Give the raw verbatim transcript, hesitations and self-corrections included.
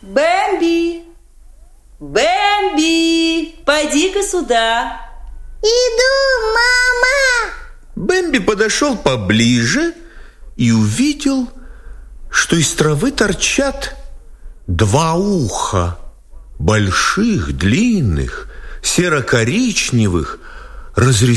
Бэмби! Бэмби! Пойди-ка сюда. Иду, мама! Бэмби подошел поближе и увидел, что из травы торчат два уха, больших, длинных, серо-коричневых, разрисованных